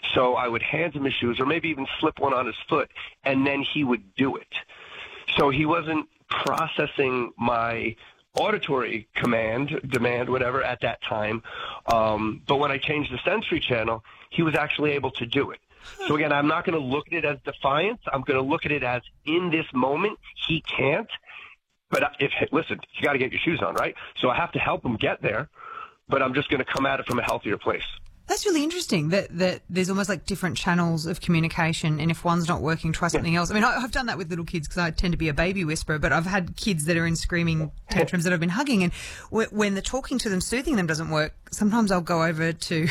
So I would hand him his shoes or maybe even slip one on his foot, and then he would do it. So he wasn't processing my auditory demand, whatever, at that time. But when I changed the sensory channel, he was actually able to do it. So again, I'm not going to look at it as defiance. I'm going to look at it as in this moment, he can't. But listen, you got to get your shoes on, right? So I have to help him get there, but I'm just going to come at it from a healthier place. That's really interesting that there's almost like different channels of communication, and if one's not working, try something else. I mean, I've done that with little kids because I tend to be a baby whisperer, but I've had kids that are in screaming tantrums that I've been hugging, and when the talking to them, soothing them doesn't work, sometimes I'll go over to,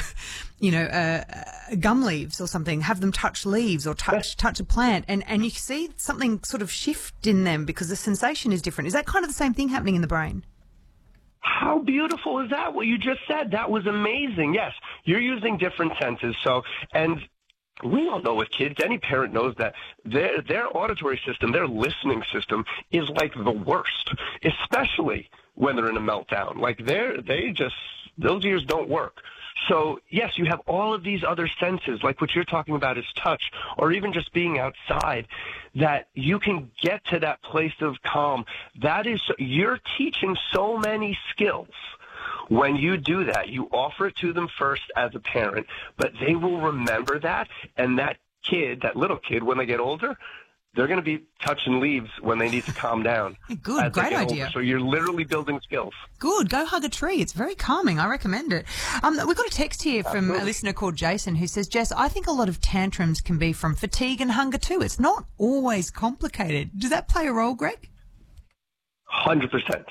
gum leaves or something, have them touch leaves or touch a plant, and you see something sort of shift in them because the sensation is different. Is that kind of the same thing happening in the brain? How beautiful is that? What you just said, that was amazing. Yes, you're using different senses. And we all know with kids, any parent knows that their auditory system, their listening system is like the worst, especially when they're in a meltdown. Like those ears don't work. So yes, you have all of these other senses, like what you're talking about is touch, or even just being outside, that you can get to that place of calm. You're teaching so many skills. When you do that, you offer it to them first as a parent, but they will remember that, and that little kid, when they get older, they're going to be touching leaves when they need to calm down. Good, great idea. Older. So you're literally building skills. Good, go hug a tree. It's very calming. I recommend it. We've got a text here from a listener called Jason who says, Jess, I think a lot of tantrums can be from fatigue and hunger too. It's not always complicated. Does that play a role, Greg? 100%.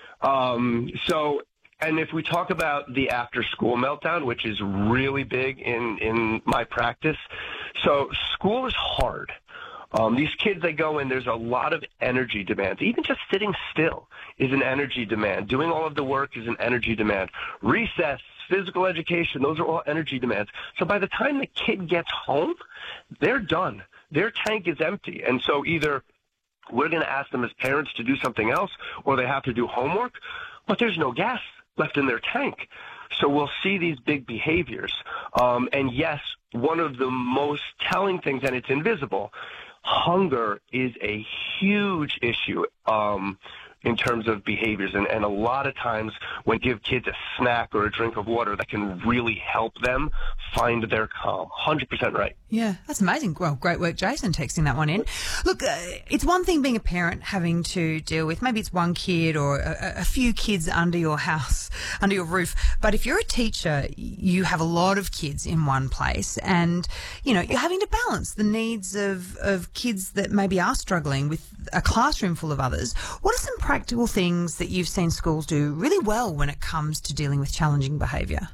And if we talk about the after-school meltdown, which is really big in my practice, so school is hard. These kids, they go in, there's a lot of energy demands. Even just sitting still is an energy demand. Doing all of the work is an energy demand. Recess, physical education, those are all energy demands. So by the time the kid gets home, they're done. Their tank is empty. And so either we're going to ask them as parents to do something else, or they have to do homework, but there's no gas left in their tank. So we'll see these big behaviors. And yes, one of the most telling things, and it's invisible, hunger is a huge issue in terms of behaviors. And a lot of times when you give kids a snack or a drink of water, that can really help them find their calm. 100% right. Yeah, that's amazing. Well, great work, Jason, texting that one in. Look, it's one thing being a parent having to deal with, maybe it's one kid or a few kids under your house, under your roof. But if you're a teacher, you have a lot of kids in one place and, you're having to balance the needs of kids that maybe are struggling with a classroom full of others. What are some practical things that you've seen schools do really well when it comes to dealing with challenging behaviour?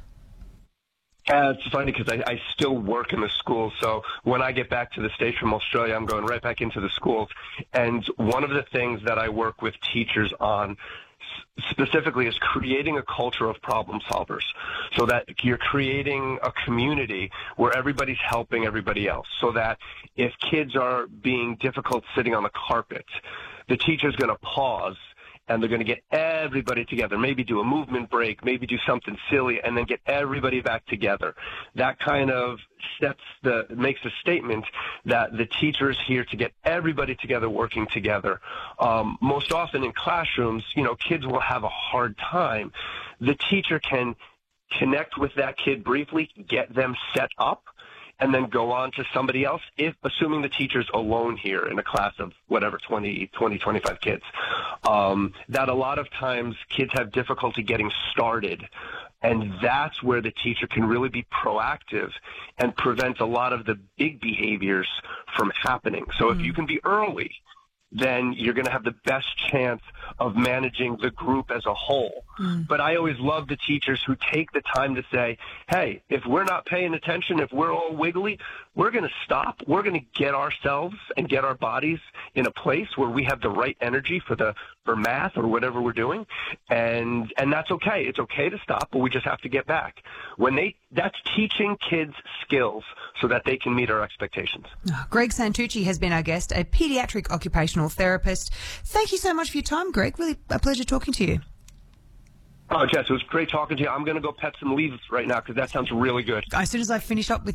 It's funny because I still work in the schools. So when I get back to the States from Australia, I'm going right back into the schools. And one of the things that I work with teachers on specifically is creating a culture of problem solvers, so that you're creating a community where everybody's helping everybody else, so that if kids are being difficult sitting on the carpet, the teacher's going to pause and they're going to get everybody together, maybe do a movement break, maybe do something silly, and then get everybody back together. That kind of makes a statement that the teacher is here to get everybody together, working together. Most often in classrooms, kids will have a hard time. The teacher can connect with that kid briefly, get them set up, and then go on to somebody else, assuming the teacher's alone here in a class of whatever, 20, 25 kids. That a lot of times kids have difficulty getting started, and that's where the teacher can really be proactive and prevent a lot of the big behaviors from happening. So if you can be early, then you're going to have the best chance of managing the group as a whole. But I always love the teachers who take the time to say, hey, if we're not paying attention, if we're all wiggly, we're going to stop. We're going to get ourselves and get our bodies in a place where we have the right energy for math or whatever we're doing. And that's okay. It's okay to stop, but we just have to get back. That's teaching kids skills so that they can meet our expectations. Greg Santucci has been our guest, a pediatric occupational therapist. Thank you so much for your time, Greg. Really a pleasure talking to you. Oh, Jess, it was great talking to you. I'm going to go pet some leaves right now because that sounds really good. As soon as I finish up with